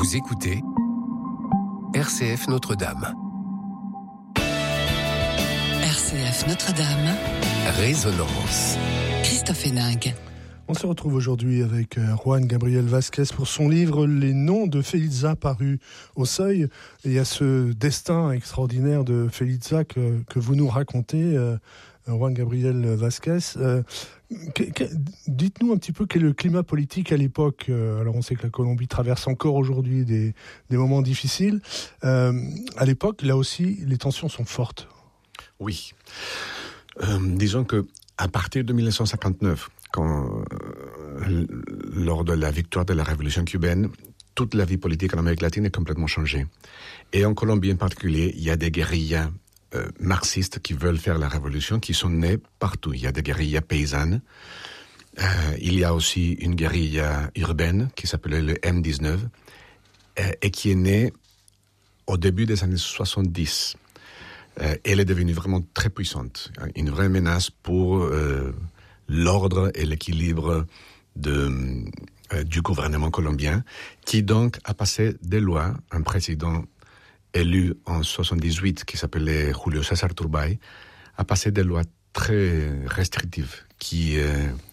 Vous écoutez RCF Notre-Dame. RCF Notre-Dame. Résonance. Christophe Héningue. On se retrouve aujourd'hui avec Juan Gabriel Vázquez pour son livre « Les noms de Félitza » paru au Seuil. Et il y a ce destin extraordinaire de Félitza que vous nous racontez, Juan Gabriel Vázquez. Dites-nous un petit peu quel est le climat politique à l'époque. Alors on sait que la Colombie traverse encore aujourd'hui des moments difficiles. À l'époque, là aussi, les tensions sont fortes. Oui. Disons que à partir de 1959, lors de la victoire de la révolution cubaine, toute la vie politique en Amérique latine est complètement changée. Et en Colombie en particulier, il y a des guérillas marxistes qui veulent faire la révolution, qui sont nées partout. Il y a des guérillas paysannes. Il y a aussi une guérilla urbaine qui s'appelait le M19 et qui est née au début des années 70. Elle est devenue vraiment très puissante, une vraie menace pour l'ordre et l'équilibre du gouvernement colombien, qui donc a passé des lois. Un président élu en 78, qui s'appelait Julio César Turbay, a passé des lois très restrictives qui